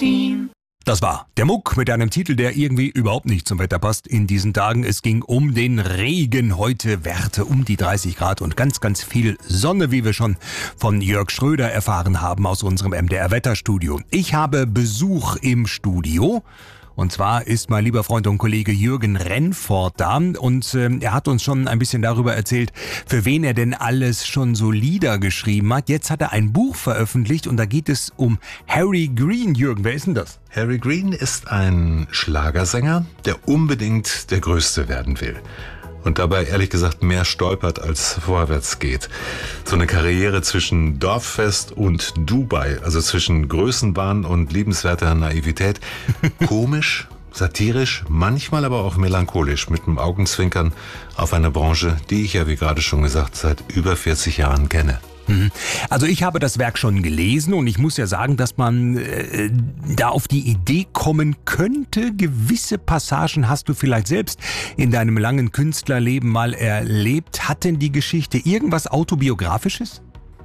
Magazine. Das war der Muck mit einem Titel, der irgendwie überhaupt nicht zum Wetter passt in diesen Tagen. Es ging um den Regen. Heute Werte um die 30 Grad und ganz, ganz viel Sonne, wie wir schon von Jörg Schröder erfahren haben aus unserem MDR-Wetterstudio. Ich habe Besuch im Studio. Und zwar ist mein lieber Freund und Kollege Jürgen Rennfort da und er hat uns schon ein bisschen darüber erzählt, für wen er denn alles schon so Lieder geschrieben hat. Jetzt hat er ein Buch veröffentlicht und da geht es um Harry Green. Jürgen, wer ist denn das? Harry Green ist ein Schlagersänger, der unbedingt der Größte werden will. Und dabei ehrlich gesagt mehr stolpert als vorwärts geht. So eine Karriere zwischen Dorffest und Dubai, also zwischen Größenwahn und liebenswerter Naivität. Komisch, satirisch, manchmal aber auch melancholisch mit dem Augenzwinkern auf eine Branche, die ich ja, wie gerade schon gesagt, seit über 40 Jahren kenne. Also ich habe das Werk schon gelesen und ich muss ja sagen, dass man da auf die Idee kommen könnte. Gewisse Passagen hast du vielleicht selbst in deinem langen Künstlerleben mal erlebt. Hat denn die Geschichte irgendwas Autobiografisches?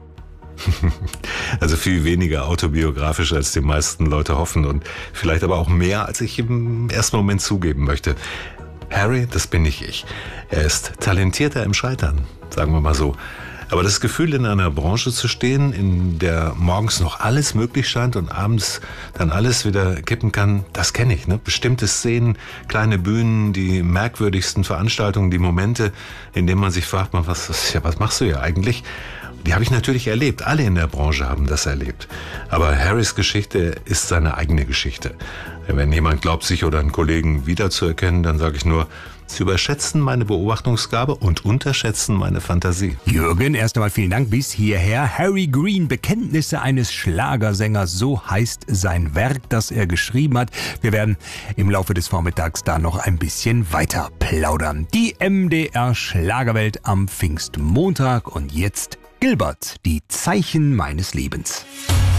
Also viel weniger autobiografisch, als die meisten Leute hoffen und vielleicht aber auch mehr, als ich im ersten Moment zugeben möchte. Harry, das bin nicht ich. Er ist talentierter im Scheitern, sagen wir mal so. Aber das Gefühl, in einer Branche zu stehen, in der morgens noch alles möglich scheint und abends dann alles wieder kippen kann, das kenne ich. Ne? Bestimmte Szenen, kleine Bühnen, die merkwürdigsten Veranstaltungen, die Momente, in denen man sich fragt, was machst du hier eigentlich? Die habe ich natürlich erlebt. Alle in der Branche haben das erlebt. Aber Harrys Geschichte ist seine eigene Geschichte. Wenn jemand glaubt, sich oder einen Kollegen wiederzuerkennen, dann sage ich nur, Sie überschätzen meine Beobachtungsgabe und unterschätzen meine Fantasie. Jürgen, erst einmal vielen Dank bis hierher. Harry Green, Bekenntnisse eines Schlagersängers, so heißt sein Werk, das er geschrieben hat. Wir werden im Laufe des Vormittags da noch ein bisschen weiter plaudern. Die MDR Schlagerwelt am Pfingstmontag und jetzt Gilbert, die Zeichen meines Lebens.